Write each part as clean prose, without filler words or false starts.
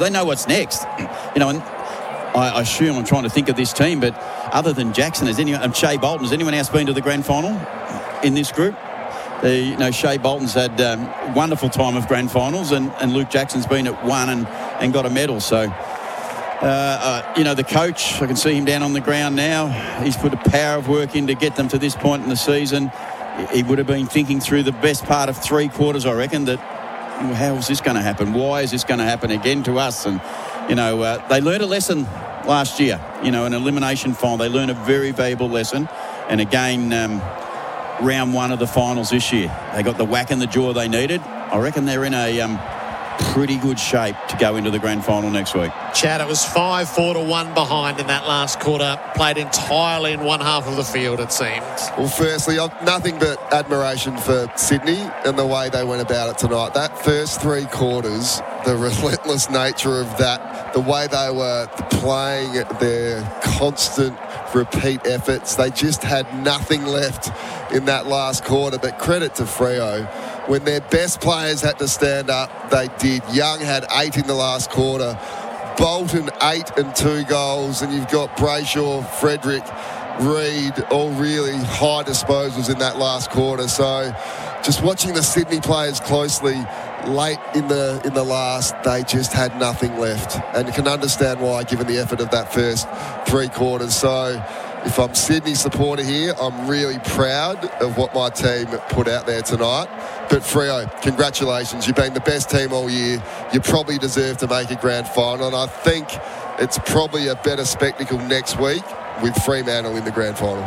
They know what's next. And I assume, I'm trying to think of this team, but other than Jackson, and Shea Bolton, has anyone else been to the grand final in this group? Shea Bolton's had wonderful time of grand finals, and Luke Jackson's been at one and got a medal. So, the coach, I can see him down on the ground now. He's put a power of work in to get them to this point in the season. He would have been thinking through the best part of 3 quarters, I reckon, that how is this going to happen? Why is this going to happen again to us? And, they learned a lesson last year, an elimination final. They learned a very valuable lesson. And again, round 1 of the finals this year, they got the whack in the jaw they needed. I reckon they're in a pretty good shape to go into the grand final next week. Chad, it was 5-4-1 behind in that last quarter. Played entirely in one half of the field, it seems. Well, firstly, I've nothing but admiration for Sydney and the way they went about it tonight. That first 3 quarters, the relentless nature of that, the way they were playing, their constant repeat efforts, they just had nothing left in that last quarter. But credit to Freo. When their best players had to stand up, they did. Young had 8 in the last quarter. Bolton 8 and 2 goals. And you've got Brayshaw, Frederick, Reid, all really high disposals in that last quarter. So just watching the Sydney players closely late in the last, they just had nothing left. And you can understand why, given the effort of that first 3 quarters. So if I'm Sydney supporter here, I'm really proud of what my team put out there tonight. But Freo, congratulations. You've been the best team all year. You probably deserve to make a grand final. And I think it's probably a better spectacle next week with Fremantle in the grand final.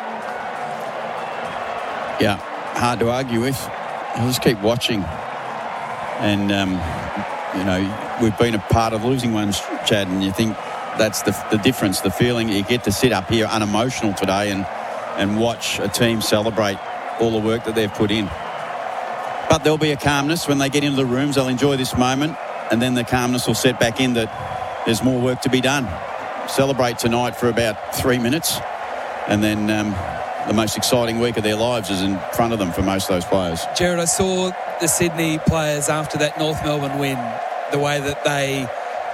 Yeah, hard to argue with. I'll just keep watching. And, we've been a part of losing ones, Chad, and you think that's the difference, the feeling. You get to sit up here unemotional today and watch a team celebrate all the work that they've put in. But there'll be a calmness when they get into the rooms. They'll enjoy this moment, and then the calmness will set back in that there's more work to be done. Celebrate tonight for about 3 minutes, and then the most exciting week of their lives is in front of them for most of those players. Jared, I saw the Sydney players after that North Melbourne win, the way that they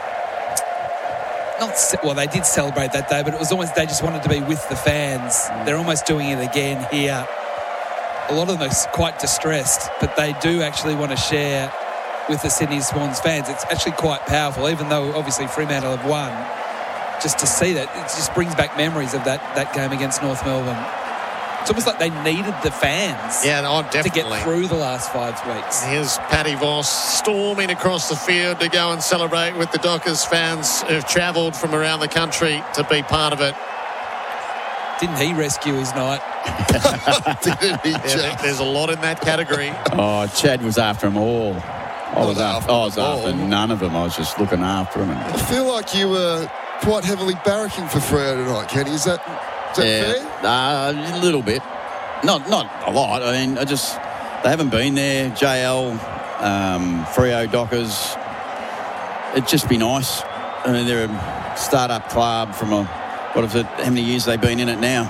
they did celebrate that day, but it was almost they just wanted to be with the fans. They're almost doing it again here. A lot of them are quite distressed, but they do actually want to share with the Sydney Swans fans. It's actually quite powerful, even though obviously Fremantle have won. Just to see that, it just brings back memories of that game against North Melbourne. It's almost like they needed the fans to get through the last 5 weeks. Here's Paddy Voss storming across the field to go and celebrate with the Dockers fans who've travelled from around the country to be part of it. Didn't he rescue his night? Didn't he, Chad? There's a lot in that category. Oh, Chad was after them all. I was after none of them. I was just looking after them. I feel like you were quite heavily barracking for Freo tonight, Kenny. Is that fair? A little bit. Not a lot. I mean, they haven't been there. JL, Freo, Dockers. It'd just be nice. I mean, they're a start-up club from how many years have they been in it now?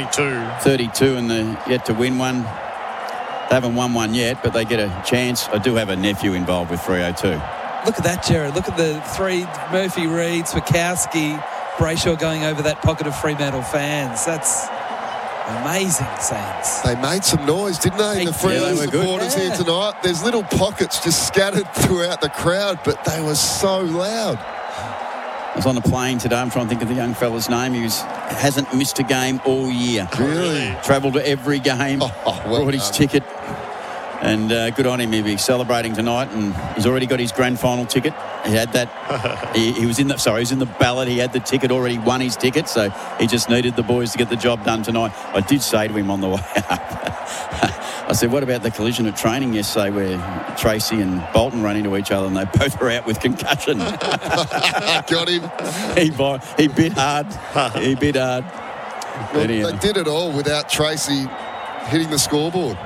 32, and they're yet to win one. They haven't won one yet, but they get a chance. I do have a nephew involved with Freo too. Look at that, Jared. Look at the 3, Murphy, Reid, Swakowski, Brayshaw going over that pocket of Fremantle fans. That's amazing, Saints. They made some noise, didn't they? The Freo supporters here tonight. There's little pockets just scattered throughout the crowd, but they were so loud. I was on the plane today. I'm trying to think of the young fella's name. He hasn't missed a game all year. Really? Travelled to every game. Brought his ticket. And good on him. He'll be celebrating tonight, and he's already got his grand final ticket. He had that. he was in the ballot. He had the ticket already, won his ticket, so he just needed the boys to get the job done tonight. I did say to him on the way up, I said, what about the collision at training yesterday where Tracy and Bolton ran into each other and they both were out with concussion? Got him. He bit hard. He bit hard. Well, they did it all without Tracy hitting the scoreboard.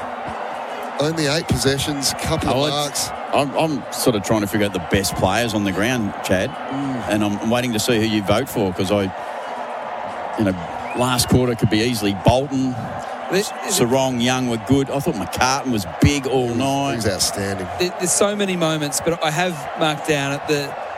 Only 8 possessions, couple of marks. I'm sort of trying to figure out the best players on the ground, Chad, and I'm waiting to see who you vote for, because last quarter could be easily Bolton. Sarong, Young were good. I thought McCartan was big all night. He was outstanding. There's so many moments, but I have marked down at